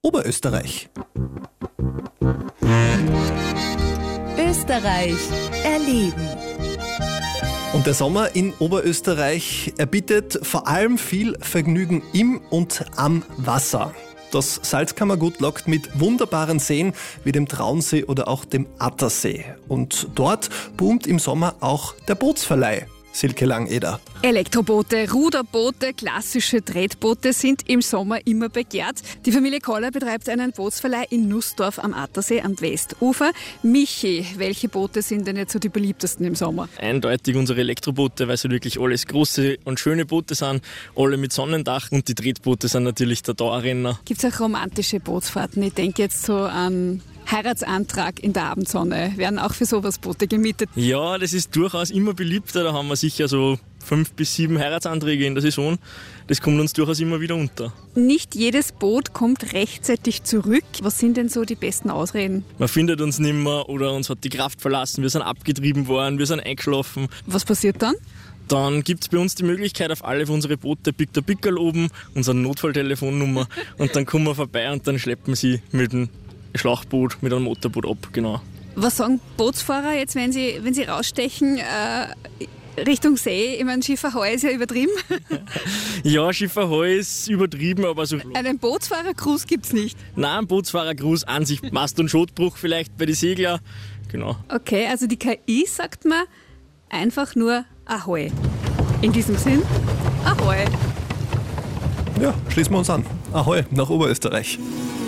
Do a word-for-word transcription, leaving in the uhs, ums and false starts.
Oberösterreich. Österreich erleben. Und der Sommer in Oberösterreich, er bietet vor allem viel Vergnügen im und am Wasser. Das Salzkammergut lockt mit wunderbaren Seen wie dem Traunsee oder auch dem Attersee. Und dort boomt im Sommer auch der Bootsverleih. Silke Langeder. Elektroboote, Ruderboote, klassische Tretboote sind im Sommer immer begehrt. Die Familie Koller betreibt einen Bootsverleih in Nussdorf am Attersee am Westufer. Michi, welche Boote sind denn jetzt so die beliebtesten im Sommer? Eindeutig unsere Elektroboote, weil sie wirklich alles große und schöne Boote sind, alle mit Sonnendach, und die Tretboote sind natürlich der Dauerrenner. Gibt es auch romantische Bootsfahrten? Ich denke jetzt so an Heiratsantrag in der Abendsonne. Werden auch für sowas Boote gemietet? Ja, das ist durchaus immer beliebter. Da haben wir sicher so fünf bis sieben Heiratsanträge in der Saison. Das kommt uns durchaus immer wieder unter. Nicht jedes Boot kommt rechtzeitig zurück. Was sind denn so die besten Ausreden? Man findet uns nicht mehr oder uns hat die Kraft verlassen, wir sind abgetrieben worden, wir sind eingeschlafen. Was passiert dann? Dann gibt es bei uns die Möglichkeit, auf alle unsere Boote pickt der Pickerl oben, unsere Notfalltelefonnummer, und dann kommen wir vorbei und dann schleppen sie mit dem Schlauchboot, mit einem Motorboot ab, genau. Was sagen Bootsfahrer jetzt, wenn sie, wenn sie rausstechen äh, Richtung See? Ich meine, Schifferheu ist ja übertrieben. Ja, Schifferheu ist übertrieben, aber so... Einen Bootsfahrer-Cruise gibt's nicht? Nein, ein Bootsfahrer-Cruise an sich, Mast- und Schotbruch vielleicht bei den Segler, genau. Okay, also die K I sagt mir einfach nur Ahoi. In diesem Sinn, Ahoi. Ja, schließen wir uns an. Ahoi nach Oberösterreich.